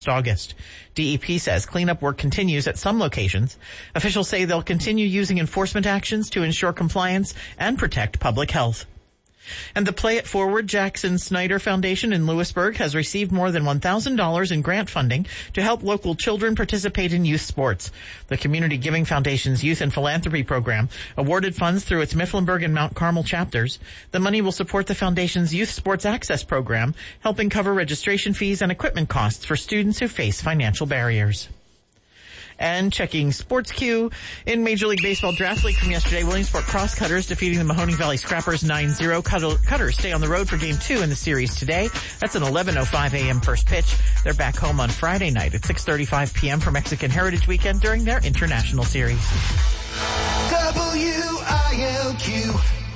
August. DEP says cleanup work continues at some locations. Officials say they'll continue using enforcement actions to ensure compliance and protect public health. And the Play It Forward Jackson Snyder Foundation in Lewisburg has received more than $1,000 in grant funding to help local children participate in youth sports. The Community Giving Foundation's Youth and Philanthropy Program awarded funds through its Mifflinburg and Mount Carmel chapters. The money will support the foundation's Youth Sports Access Program, helping cover registration fees and equipment costs for students who face financial barriers. And checking Sports Q in Major League Baseball Draft League from yesterday, Williamsport Crosscutters defeating the Mahoning Valley Scrappers 9-0. Cutters stay on the road for Game 2 in the series today. That's an 11:05 a.m. first pitch. They're back home on Friday night at 6:35 p.m. for Mexican Heritage Weekend during their international series. WILQ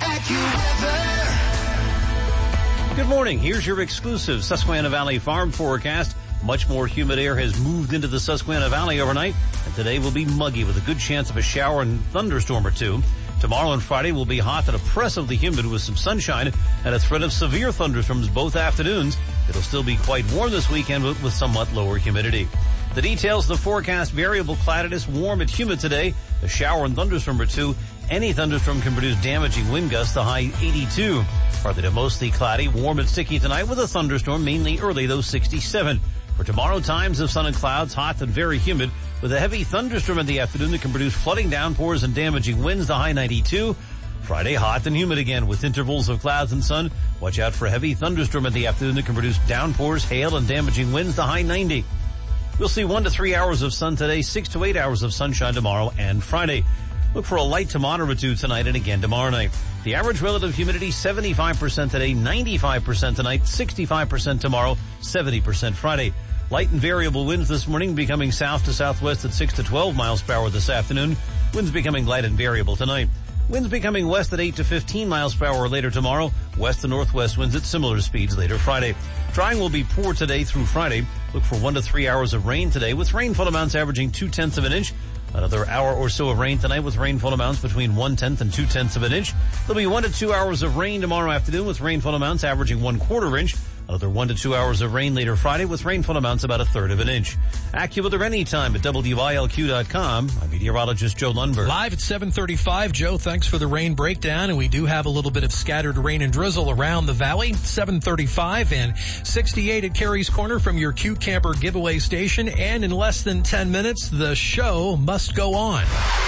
AccuWeather. Good morning. Here's your exclusive Susquehanna Valley Farm forecast. Much more humid air has moved into the Susquehanna Valley overnight, and today will be muggy with a good chance of a shower and thunderstorm or two. Tomorrow and Friday will be hot and oppressively humid with some sunshine and a threat of severe thunderstorms both afternoons. It'll still be quite warm this weekend with somewhat lower humidity. The details of the forecast: variable cloudiness, warm and humid today, a shower and thunderstorm or two. Any thunderstorm can produce damaging wind gusts, the high 82. Partly to mostly cloudy, warm and sticky tonight with a thunderstorm, mainly early, though 67. For tomorrow, times of sun and clouds, hot and very humid, with a heavy thunderstorm in the afternoon that can produce flooding downpours and damaging winds, the high 92. Friday, hot and humid again, with intervals of clouds and sun. Watch out for a heavy thunderstorm in the afternoon that can produce downpours, hail, and damaging winds, the high 90. We'll see 1 to 3 hours of sun today, 6 to 8 hours of sunshine tomorrow and Friday. Look for a light to moderate dew tonight and again tomorrow night. The average relative humidity, 75% today, 95% tonight, 65% tomorrow, 70% Friday. Light and variable winds this morning, becoming south to southwest at 6 to 12 miles per hour this afternoon. Winds becoming light and variable tonight. Winds becoming west at 8 to 15 miles per hour later tomorrow. West to northwest winds at similar speeds later Friday. Drying will be poor today through Friday. Look for 1 to 3 hours of rain today, with rainfall amounts averaging 0.2 of an inch. Another hour or so of rain tonight, with rainfall amounts between 1/10 and 2/10 of an inch. There'll be 1 to 2 hours of rain tomorrow afternoon, with rainfall amounts averaging 1/4 inch. Another 1 to 2 hours of rain later Friday, with rainfall amounts about 1/3 of an inch. AccuWeather anytime at WILQ.com. I'm meteorologist Joe Lundberg. Live at 7:35. Joe, thanks for the rain breakdown. And we do have a little bit of scattered rain and drizzle around the valley. 7:35 and 68 at Carey's Corner from your Q Camper giveaway station. And in less than 10 minutes, the show must go on.